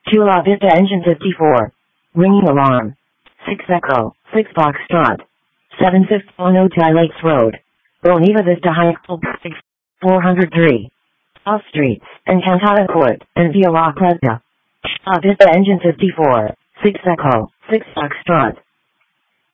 Chula Vista Engine 54. Ringing alarm. 6 Echo, 6 Foxtrot. 7/5 on Otay Lakes Road. Bonita Vista High School 403. Off Streets, and Cantada Court, and Via La Plata. Chula Vista Engine 54. 6 Echo, 6 Foxtrot.